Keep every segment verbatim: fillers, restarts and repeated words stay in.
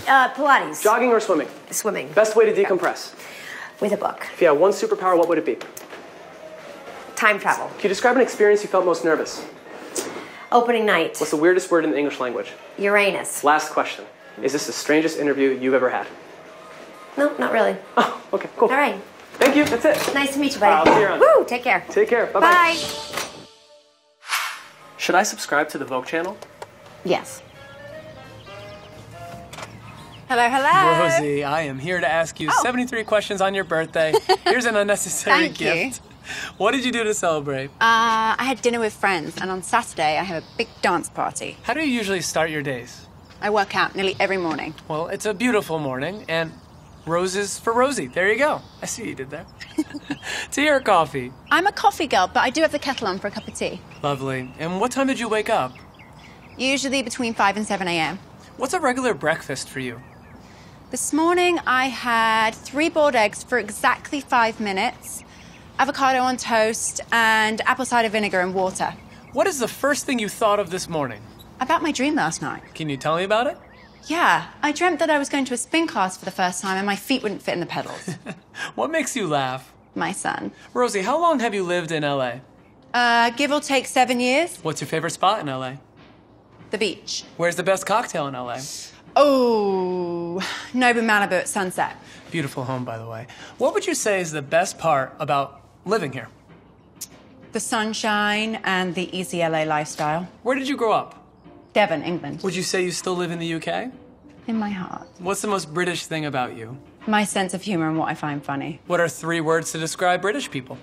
Uh, Pilates. Jogging or swimming? Swimming. Best way to decompress? With a book. If you had one superpower, what would it be? Time travel. Can you describe an experience you felt most nervous? Opening night. What's the weirdest word in the English language? Uranus. Last question. Is this the strangest interview you've ever had? No, not really. Oh, okay, cool. All right. Thank you, that's it. Nice to meet you, buddy. I'll see you around. Woo, take care. Take care, bye-bye. Bye. Should I subscribe to the Vogue channel? Yes. Hello, hello. Rosie, I am here to ask you Oh. seventy-three questions on your birthday. Here's an unnecessary Thank you. gift. What did you do to celebrate? Uh, I had dinner with friends, and on Saturday I have a big dance party. How do you usually start your days? I work out nearly every morning. Well, it's a beautiful morning, and roses for Rosie. There you go. I see what you did there. Tea or coffee? I'm a coffee girl, but I do have the kettle on for a cup of tea. Lovely. And what time did you wake up? Usually between five and seven a.m. What's a regular breakfast for you? This morning I had three boiled eggs for exactly five minutes, avocado on toast, and apple cider vinegar and water. What is the first thing you thought of this morning? About my dream last night. Can you tell me about it? Yeah, I dreamt that I was going to a spin class for the first time and my feet wouldn't fit in the pedals. What makes you laugh? My son. Rosie, how long have you lived in L A? Uh, give or take seven years. What's your favorite spot in L A? The beach. Where's the best cocktail in L A? Oh, Nobu Malibu at sunset. Beautiful home, by the way. What would you say is the best part about living here? The sunshine and the easy L A lifestyle. Where did you grow up? Devon, England. Would you say you still live in the U K? In my heart. What's the most British thing about you? My sense of humor and what I find funny. What are three words to describe British people?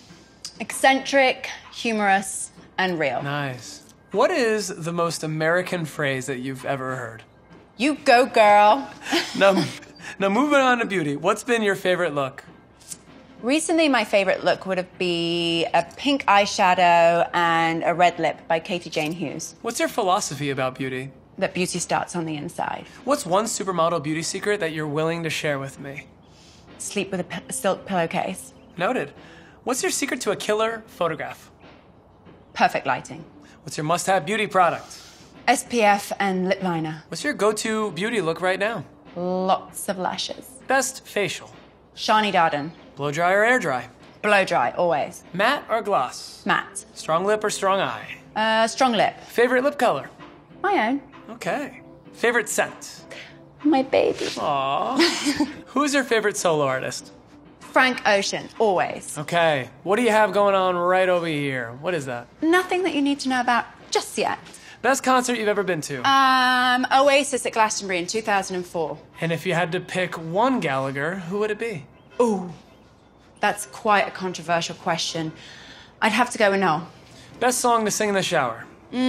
Eccentric, humorous, and real. Nice. What is the most American phrase that you've ever heard? You go, girl. Now, now moving on to beauty. What's been your favorite look? Recently, my favorite look would have been a pink eyeshadow and a red lip by Katie Jane Hughes. What's your philosophy about beauty? That beauty starts on the inside. What's one supermodel beauty secret that you're willing to share with me? Sleep with a, p- a silk pillowcase. Noted. What's your secret to a killer photograph? Perfect lighting. What's your must-have beauty product? S P F and lip liner. What's your go-to beauty look right now? Lots of lashes. Best facial? Shani Darden. Blow dry or air dry? Blow dry, always. Matte or gloss? Matte. Strong lip or strong eye? Uh, strong lip. Favorite lip color? My own. Okay. Favorite scent? My baby. Aww. Who's your favorite solo artist? Frank Ocean, always. Okay. What do you have going on right over here? What is that? Nothing that you need to know about just yet. Best concert you've ever been to? Um, Oasis at Glastonbury in two thousand four. And if you had to pick one Gallagher, who would it be? Ooh, that's quite a controversial question. I'd have to go with Noel. Best song to sing in the shower?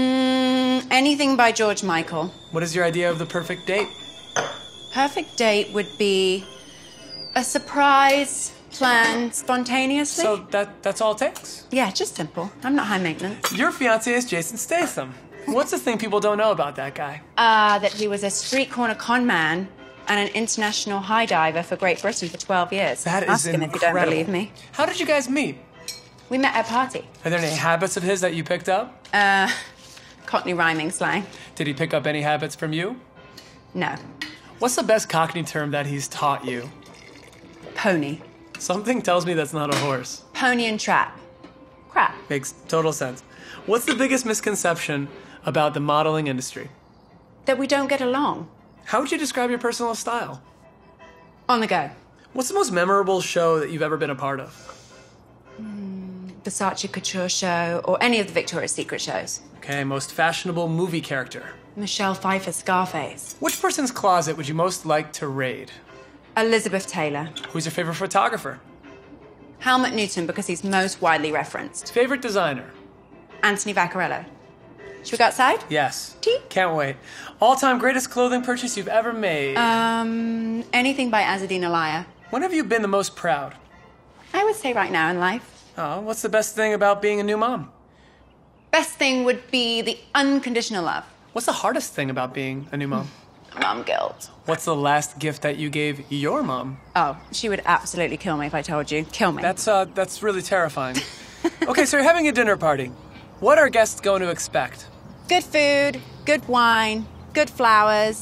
Mm, anything by George Michael. What is your idea of the perfect date? Perfect date would be a surprise planned spontaneously. So that that's all it takes? Yeah, just simple. I'm not high maintenance. Your fiancé is Jason Statham. What's the thing people don't know about that guy? Uh, that he was a street corner con man and an international high diver for Great Britain for twelve years. That is Ask him incredible. if you don't believe me. How did you guys meet? We met at a party. Are there any habits of his that you picked up? Uh, Cockney rhyming slang. Did he pick up any habits from you? No. What's the best Cockney term that he's taught you? Pony. Something tells me that's not a horse. Pony and trap. Crap. Makes total sense. What's the biggest misconception about the modeling industry? That we don't get along. How would you describe your personal style? On the go. What's the most memorable show that you've ever been a part of? Versace Couture show or any of the Victoria's Secret shows. Okay, most fashionable movie character. Michelle Pfeiffer Scarface. Which person's closet would you most like to raid? Elizabeth Taylor. Who's your favorite photographer? Helmut Newton because he's most widely referenced. Favorite designer? Anthony Vaccarello. Should we go outside? Yes. Tea? Can't wait. All-time greatest clothing purchase you've ever made? Um, anything by Azzedine Alaïa. When have you been the most proud? I would say right now in life. Oh, what's the best thing about being a new mom? Best thing would be the unconditional love. What's the hardest thing about being a new mom? Mom guilt. What's the last gift that you gave your mom? Oh, she would absolutely kill me if I told you. Kill me. That's, uh, that's really terrifying. Okay, so you're having a dinner party. What are guests going to expect? Good food, good wine, good flowers,